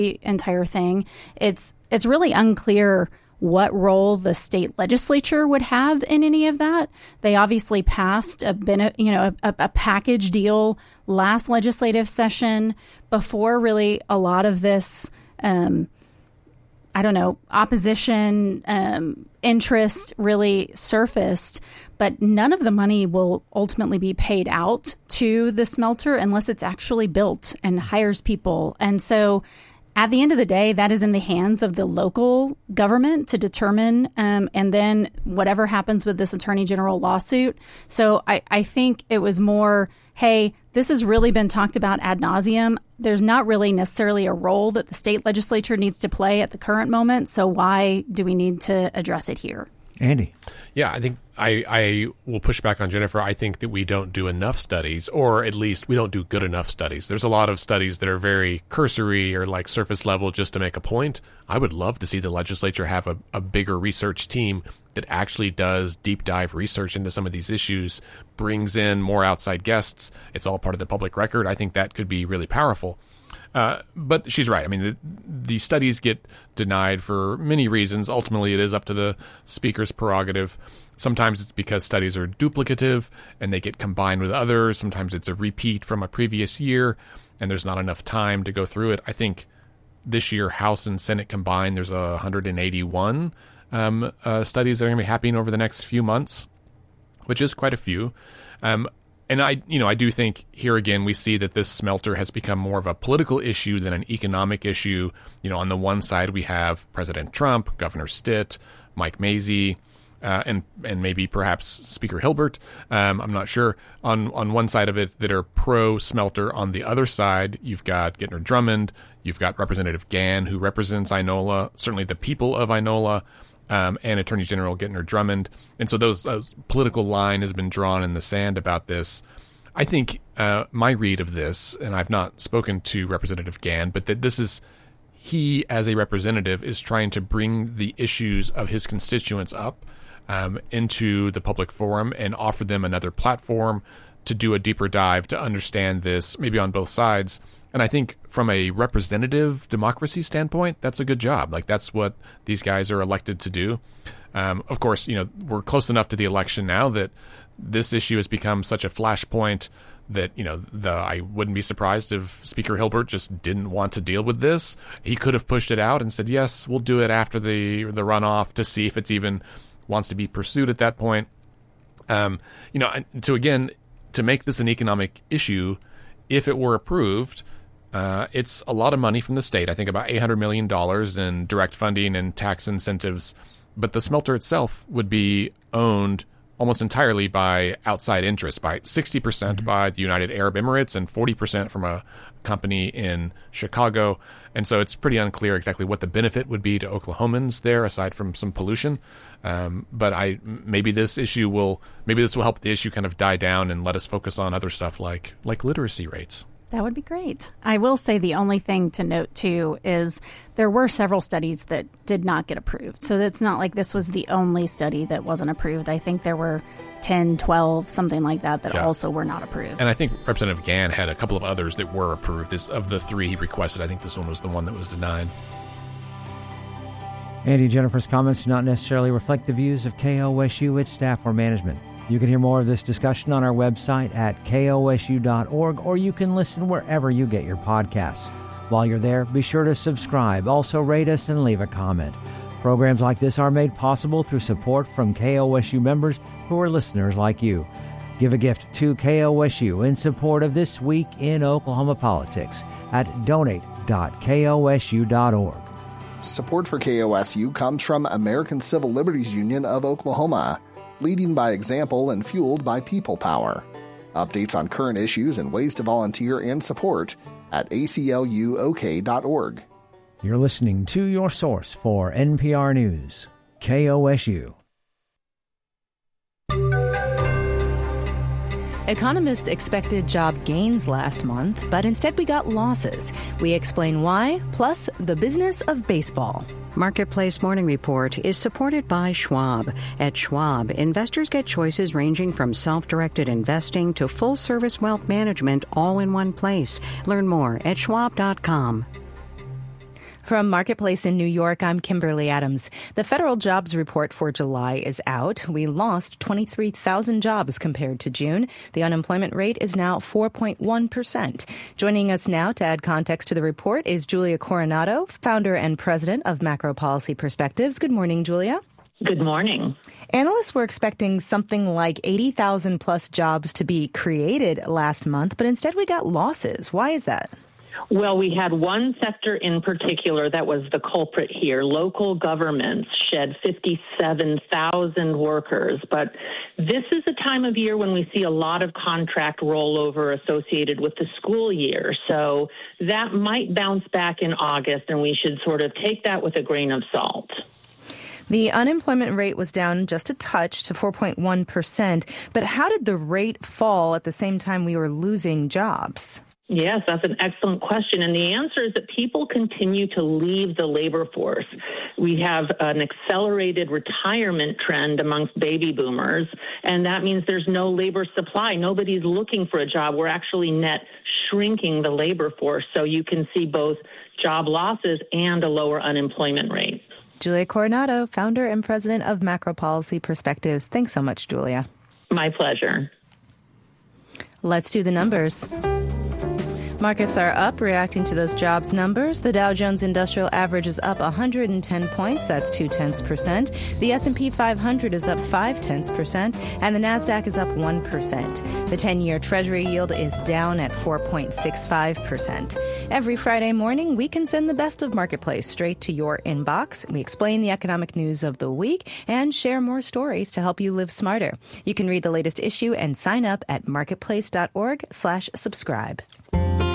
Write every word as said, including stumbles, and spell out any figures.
the entire thing. It's it's really unclear what role the state legislature would have in any of that. They obviously passed a bene- you know a, a package deal last legislative session before really a lot of this um, I don't know opposition um, interest really surfaced. But none of the money will ultimately be paid out to the smelter unless it's actually built and hires people. And so at the end of the day, that is in the hands of the local government to determine, um, and then whatever happens with this attorney general lawsuit. So I, I think it was more, hey, this has really been talked about ad nauseum. There's not really necessarily a role that the state legislature needs to play at the current moment. So why do we need to address it here? Andy. Yeah, I think I, I will push back on Jennifer. I think that we don't do enough studies, or at least we don't do good enough studies. There's a lot of studies that are very cursory or like surface level just to make a point. I would love to see the legislature have a, a bigger research team that actually does deep dive research into some of these issues, brings in more outside guests. It's all part of the public record. I think that could be really powerful. Uh, but she's right. I mean, the, the studies get denied for many reasons. Ultimately, it is up to the speaker's prerogative. Sometimes it's because studies are duplicative and they get combined with others. Sometimes it's a repeat from a previous year and there's not enough time to go through it. I think this year, House and Senate combined, there's one hundred eighty-one um, uh, studies that are going to be happening over the next few months, which is quite a few. Um, And I, you know, I do think here again we see that this smelter has become more of a political issue than an economic issue. You know, on the one side we have President Trump, Governor Stitt, Mike Mazzei, uh, and and maybe perhaps Speaker Hilbert. Um, I'm not sure. On on one side of it that are pro smelter. On the other side, you've got Gentner Drummond. You've got Representative Gann, who represents Inola, certainly the people of Inola. Um, and Attorney General Gentner Drummond. And so those, those political line has been drawn in the sand about this. I think uh, my read of this, and I've not spoken to Representative Gann, but that this is, he as a representative is trying to bring the issues of his constituents up um, into the public forum and offer them another platform to do a deeper dive, to understand this, maybe on both sides. And I think from a representative democracy standpoint, that's a good job. Like, that's what these guys are elected to do. Um, of course, you know, we're close enough to the election now that this issue has become such a flashpoint that, you know, the, I wouldn't be surprised if Speaker Hilbert just didn't want to deal with this. He could have pushed it out and said, yes, we'll do it after the the runoff to see if it's even wants to be pursued at that point. Um, you know, to again, to make this an economic issue, if it were approved, Uh, it's a lot of money from the state. I think about eight hundred million dollars in direct funding and tax incentives. But the smelter itself would be owned almost entirely by outside interests, by sixty percent mm-hmm. by the United Arab Emirates and forty percent from a company in Chicago. And so it's pretty unclear exactly what the benefit would be to Oklahomans there, aside from some pollution. Um, but I maybe this issue will maybe this will help the issue kind of die down and let us focus on other stuff like like literacy rates. That would be great. I will say the only thing to note, too, is there were several studies that did not get approved. So it's not like this was the only study that wasn't approved. I think there were ten, twelve, something like that, that yeah. also were not approved. And I think Representative Gann had a couple of others that were approved. This, of the three he requested, I think this one was the one that was denied. Andy and Jennifer's comments do not necessarily reflect the views of K O S U, its staff, or management. You can hear more of this discussion on our website at K O S U dot org, or you can listen wherever you get your podcasts. While you're there, be sure to subscribe, also rate us, and leave a comment. Programs like this are made possible through support from K O S U members who are listeners like you. Give a gift to K O S U in support of This Week in Oklahoma Politics at donate dot K O S U dot org. Support for K O S U comes from American Civil Liberties Union of Oklahoma, leading by example and fueled by people power. Updates on current issues and ways to volunteer and support at A C L U O K dot org. You're listening to your source for N P R News, K O S U. Economists expected job gains last month, but instead we got losses. We explain why, plus the business of baseball. Marketplace Morning Report is supported by Schwab. At Schwab, investors get choices ranging from self-directed investing to full-service wealth management all in one place. Learn more at schwab dot com. From Marketplace in New York, I'm Kimberly Adams. The federal jobs report for July is out. We lost twenty-three thousand jobs compared to June. The unemployment rate is now four point one percent. Joining us now to add context to the report is Julia Coronado, founder and president of Macro Policy Perspectives. Good morning, Julia. Good morning. Analysts were expecting something like eighty thousand plus jobs to be created last month, but instead we got losses. Why is that? Well, we had one sector in particular that was the culprit here. Local governments shed fifty-seven thousand workers. But this is a time of year when we see a lot of contract rollover associated with the school year. So that might bounce back in August, and we should sort of take that with a grain of salt. The unemployment rate was down just a touch to four point one percent. But how did the rate fall at the same time we were losing jobs? Yes, that's an excellent question. And the answer is that people continue to leave the labor force. We have an accelerated retirement trend amongst baby boomers, and that means there's no labor supply. Nobody's looking for a job. We're actually net shrinking the labor force. So you can see both job losses and a lower unemployment rate. Julia Coronado, founder and president of Macro Policy Perspectives. Thanks so much, Julia. My pleasure. Let's do the numbers. Markets are up, reacting to those jobs numbers. The Dow Jones Industrial Average is up one hundred ten points. That's two tenths percent. The S and P five hundred is up five tenths percent, and the Nasdaq is up one percent. The ten-year Treasury yield is down at four point six five percent. Every Friday morning, we can send the best of Marketplace straight to your inbox. We explain the economic news of the week and share more stories to help you live smarter. You can read the latest issue and sign up at marketplace dot org slash subscribe.